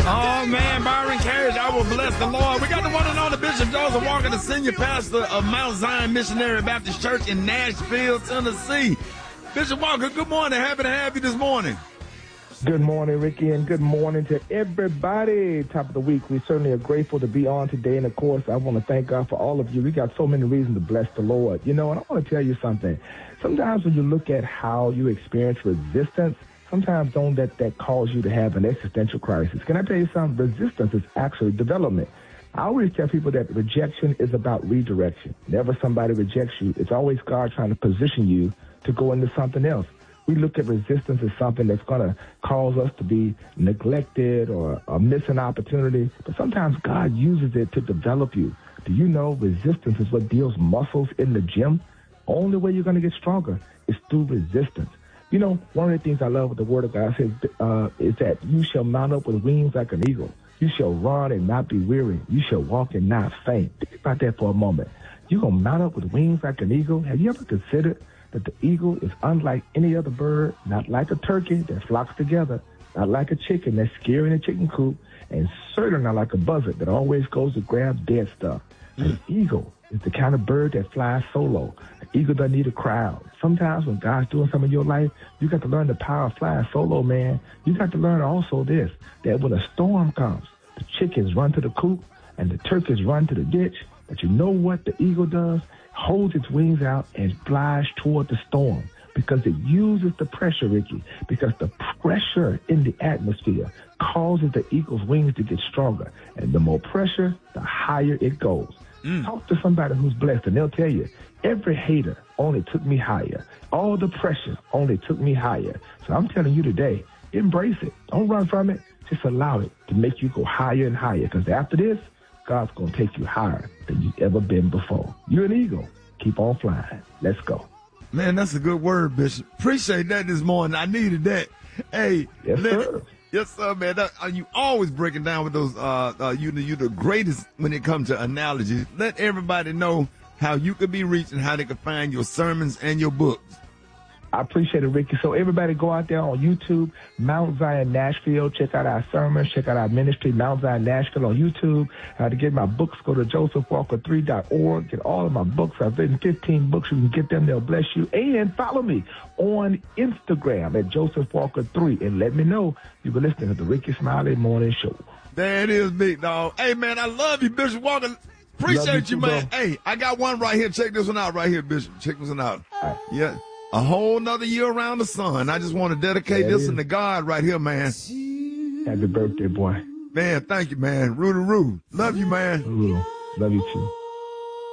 Oh, man, Byron Carriage, I will bless the Lord. We got the one and only Bishop Joseph Walker, the senior pastor of Mount Zion Missionary Baptist Church in Nashville, Tennessee. Bishop Walker, good morning. Happy to have you this morning. Good morning, Ricky, and good morning to everybody. Top of the week. We certainly are grateful to be on today. And, of course, I want to thank God for all of you. We got so many reasons to bless the Lord. You know, and I want to tell you something. Sometimes when you look at how you experience resistance, sometimes don't let that cause you to have an existential crisis. Can I tell you something? Resistance is actually development. I always tell people that rejection is about redirection. Never somebody rejects you. It's always God trying to position you to go into something else. We look at resistance as something that's going to cause us to be neglected or miss an opportunity. But sometimes God uses it to develop you. Do you know resistance is what builds muscles in the gym? Only way you're going to get stronger is through resistance. You know, one of the things I love with the Word of God says is that you shall mount up with wings like an eagle. You shall run and not be weary. You shall walk and not faint. Think about that for a moment. You're going to mount up with wings like an eagle? Have you ever considered that the eagle is unlike any other bird, not like a turkey that flocks together, not like a chicken that's scared in a chicken coop, and certainly not like a buzzard that always goes to grab dead stuff? An eagle is the kind of bird that flies solo. An eagle doesn't need a crowd. Sometimes when God's doing something in your life, you got to learn the power of flying solo, man. You got to learn also this, that when a storm comes, the chickens run to the coop and the turkeys run to the ditch. But you know what the eagle does? Holds its wings out and flies toward the storm because it uses the pressure, Ricky, because the pressure in the atmosphere causes the eagle's wings to get stronger. And the more pressure, the higher it goes. Talk to somebody who's blessed, and they'll tell you, every hater only took me higher. All the pressure only took me higher. So I'm telling you today, embrace it. Don't run from it. Just allow it to make you go higher and higher, because after this, God's going to take you higher than you've ever been before. You're an eagle. Keep on flying. Let's go. Man, that's a good word, Bishop. Appreciate that this morning. I needed that. Hey, yes, sir. Yes, sir, man. You always breaking down with those, you're the greatest when it comes to analogies. Let everybody know how you could be reached and how they can find your sermons and your books. I appreciate it, Ricky. So everybody go out there on YouTube, Mount Zion Nashville. Check out our sermons. Check out our ministry, Mount Zion Nashville on YouTube. To get my books, go to josephwalker3.org. Get all of my books. I've written 15 books. You can get them. They'll bless you. And follow me on Instagram at josephwalker3. And let me know you've been listening to the Ricky Smiley Morning Show. There it is, big dog. Hey, man, I love you, Bishop Walker. Appreciate you, man. Bro. Hey, I got one right here. Check this one out right here, Bishop. Check this one out. Right. Yeah. A whole nother year around the sun. I just want to dedicate this to God right here, man. Happy birthday, boy. Man, thank you, man. Roo-de-roo. Love you, man. Roo. Love you, too.